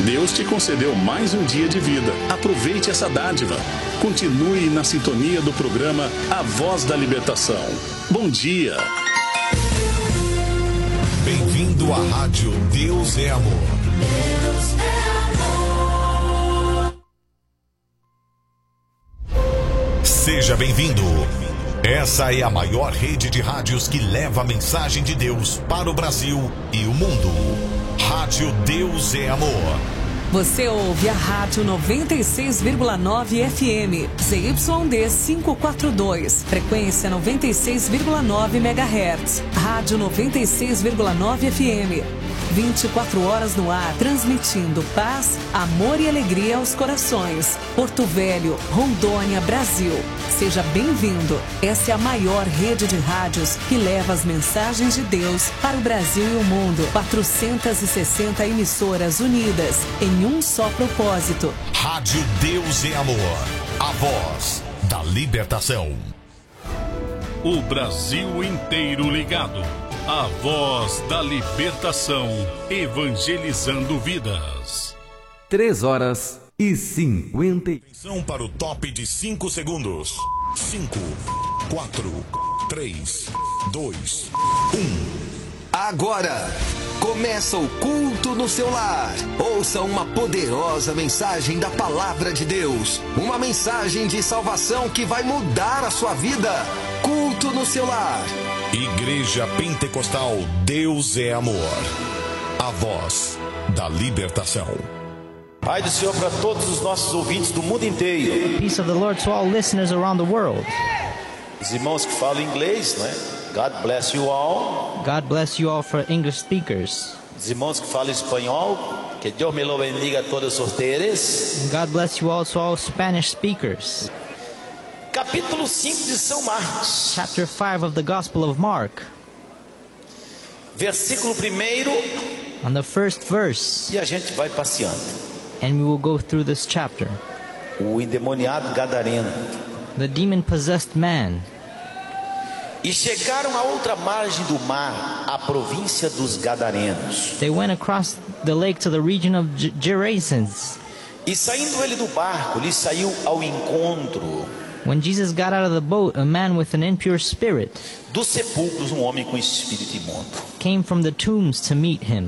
Deus te concedeu mais um dia de vida. Aproveite essa dádiva. Continue na sintonia do programa A Voz da Libertação. Bom dia. Bem-vindo à Rádio Deus é Amor. Deus é amor. Seja bem-vindo. Essa é a maior rede de rádios que leva a mensagem de Deus para o Brasil e o mundo. Rádio Deus é Amor. Você ouve a Rádio 96,9 FM, ZYD 542, frequência 96,9 MHz. Rádio 96,9 FM. 24 horas no ar, transmitindo paz, amor e alegria aos corações. Porto Velho, Rondônia, Brasil. Seja bem-vindo. Essa é a maior rede de rádios que leva as mensagens de Deus para o Brasil e o mundo. 460 emissoras unidas em um só propósito. Rádio Deus é Amor. A voz da libertação. O Brasil inteiro ligado. A Voz da Libertação, evangelizando vidas. 3h50. Atenção para o top de 5 segundos. 5, 4, 3, 2, 1. Agora, começa o culto no seu lar. Ouça uma poderosa mensagem da Palavra de Deus. Uma mensagem de salvação que vai mudar a sua vida. Culto no seu lar. Igreja Pentecostal Deus é Amor. A voz da libertação. Pai do Senhor para todos os nossos ouvintes do mundo inteiro. Peace of the Lord to all listeners around the world. Os irmãos que falam inglês, né? God bless you all. God bless you all for English speakers. Os irmãos que falam espanhol, que Deus me lo bendiga a todos ustedes. And God bless you all to all Spanish speakers. Capítulo 5 de São Marcos. Chapter 5 of the Gospel of Mark. Versículo 1. On the first verse. E a gente vai passeando. And we will go through this chapter. O endemoniado gadareno. The demon-possessed man. E chegaram à outra margem do mar, a província dos Gadarenos. They went across the lake to the region of Gerasenes. E saindo ele do barco, lhe saiu ao encontro. When Jesus got out of the boat, a man with an impure spirit dos sepulcros, um homem com espírito imundo, came from the tombs to meet him.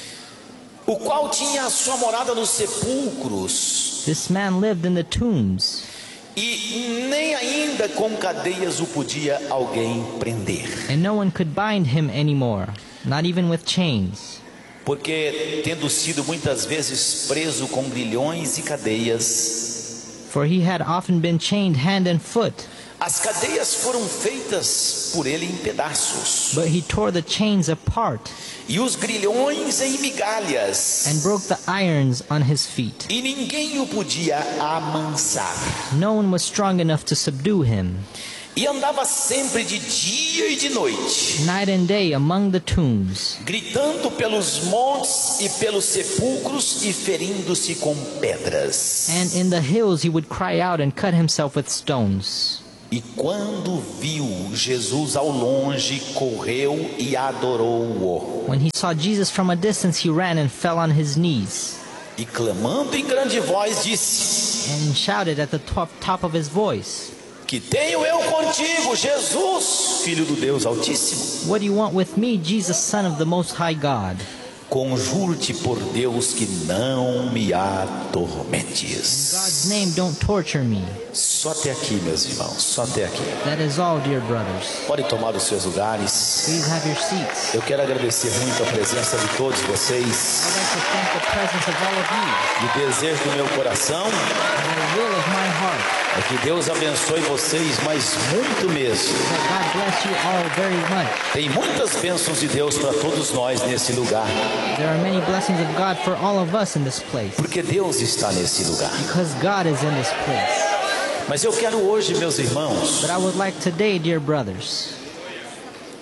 O qual tinha a sua morada nos sepulcros. This man lived in the tombs. E nem ainda com cadeias o podia alguém prender. And no one could bind him anymore, not even with chains. Porque tendo sido muitas vezes preso com grilhões e cadeias, for he had often been chained hand and foot. As cadeias foram feitas por ele em pedaços. But he tore the chains apart. E os grilhões em migalhas. And broke the irons on his feet. E ninguém o podia amansar. No one was strong enough to subdue him. E andava sempre de dia e de noite, night and day among the tombs, gritando pelos montes e pelos sepulcros e ferindo-se com pedras. And in the hills he would cry out and cut himself with stones. E quando viu Jesus ao longe, correu e adorou-o. When he saw Jesus from a distance, he ran and fell on his knees. E clamando em grande voz disse, and shouted at the top of his voice, que tenho eu contigo, Jesus, Filho do Deus Altíssimo? What do you want with me, Jesus, Son of the Most High God? Conjuro-te por Deus que não me atormentes. In God's name, don't torture me. Só até aqui, meus irmãos, só até aqui. That is all, dear brothers. Podem tomar os seus lugares. Please have your seats. Eu quero agradecer muito a presença de todos vocês. I'd like to thank the presence of all of you. E o desejo do meu coração the will of my heart. É que Deus abençoe vocês, mas muito mesmo. That God bless you all very much. Tem muitas bênçãos de Deus para todos nós nesse lugar. There are many blessings of God for all of us in this place. Porque Deus está nesse lugar. Because God is in this place. Mas eu quero hoje, meus irmãos, But I would like today, dear brothers,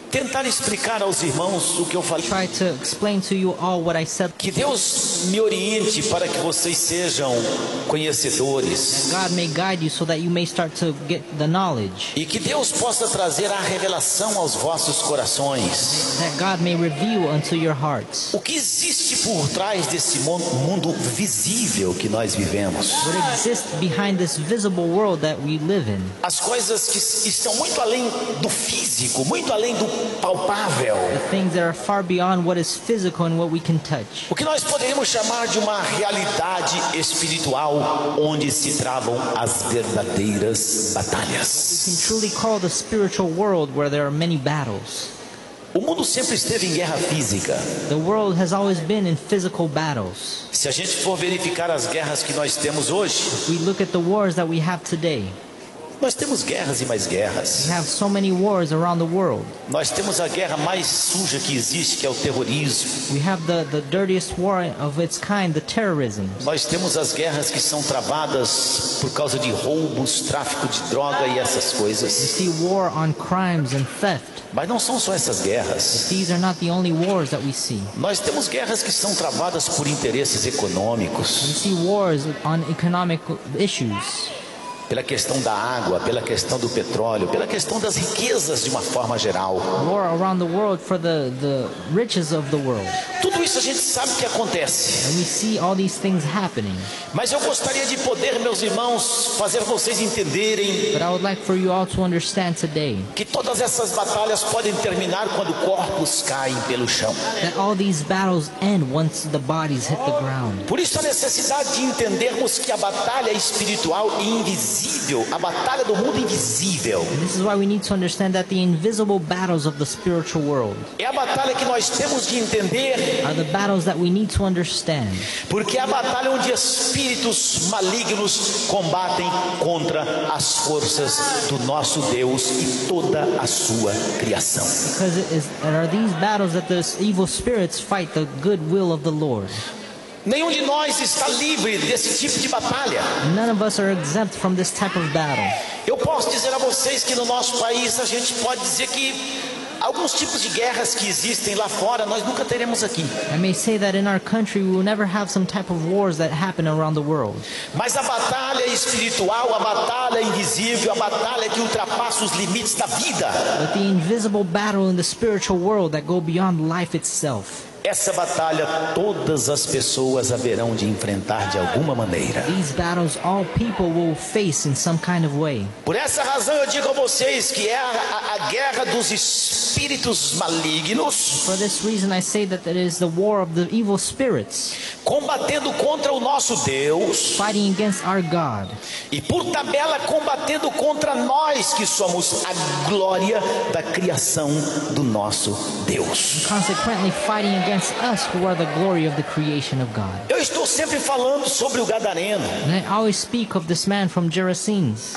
tentar explicar aos irmãos o que eu falei. Try to explain to you all what I said. Que Deus me oriente para que vocês sejam conhecedores. God may guide you so that you may start to get the knowledge. E que Deus possa trazer a revelação aos vossos corações. That God may reveal unto your hearts. O que existe por trás desse mundo visível que nós vivemos. What exists behind this visible world that we live in. As coisas que estão muito além do físico, muito além do palpável. The things that are far beyond what is physical and what we can touch. O que nós poderíamos chamar de uma realidade espiritual onde se travam as verdadeiras batalhas. We can truly call the spiritual world where there are many battles. O mundo sempre esteve em guerra física. The world has always been in physical battles. Se a gente for verificar as guerras que nós temos hoje, If we look at the wars that we have today, nós temos guerras e mais guerras. we have so many wars around the world. Nós temos a guerra mais suja que existe, que é o terrorismo. We have the dirtiest war of its kind, the terrorism. Nós temos as guerras que são travadas por causa de roubos, tráfico de droga e essas We coisas. see war on crimes and theft. Mas não são só essas guerras. These are not the only wars that we see. Nós temos guerras que são travadas por interesses We econômicos, see wars on economic issues, pela questão da água, pela questão do petróleo, pela questão das riquezas de uma forma geral. war around the world for the riches of the world. Tudo isso a gente sabe que acontece. And we see all these things happening. Mas eu gostaria de poder, meus irmãos, fazer vocês entenderem But I would like for you all to understand today que todas essas batalhas podem terminar quando corpos caem pelo chão. that all these battles end once the bodies hit the ground. Por isso a necessidade de entendermos que a batalha espiritual e invisível, a batalha do mundo invisível, And this is why we need to understand that the invisible battles of the spiritual world é a batalha que nós temos de entender, are the battles that we need to understand. porque é a batalha onde espíritos malignos combatem contra as forças do nosso Deus e toda a sua criação. Because it are these battles that the evil spirits fight the good will of the Lord. Nenhum de nós está livre desse tipo de batalha. None of us are exempt from this type of battle. Eu posso dizer a vocês que no nosso país a gente pode dizer que alguns tipos de guerras que existem lá fora nós nunca teremos aqui. I may say that in our country we will never have some type of wars that happen around the world. Mas a batalha espiritual, a batalha invisível, a batalha que ultrapassa os limites da vida, But the invisible battle in the spiritual world that go beyond life itself. essa batalha todas as pessoas haverão de enfrentar de alguma maneira. These battles all people will face in some kind of way. Por essa razão eu digo a vocês que é a guerra dos espíritos malignos For this reason I say that it is the war of the evil spirits combatendo contra o nosso Deus fighting against our God. e por tabela combatendo contra nós que somos a glória da criação do nosso Deus. Consequently fighting against us who are the glory of the creation of God. Eu estou sempre falando sobre o gadareno, And I always speak of this man from Gerasenes,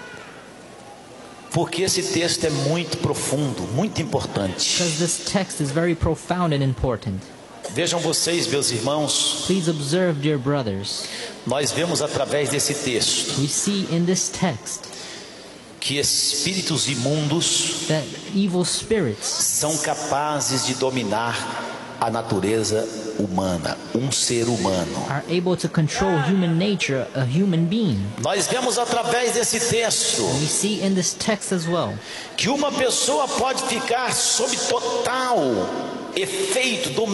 porque esse texto é muito profundo, muito importante. because this text is very profound and important. Vejam vocês, meus irmãos, Please observe, dear brothers. nós vemos através desse texto We see in this text que espíritos imundos that evil spirits são capazes de dominar a natureza humana, um ser humano. are able to control human nature, a human being. Nós vemos através desse texto We see in this text as well que uma pessoa pode ficar sob total efeito,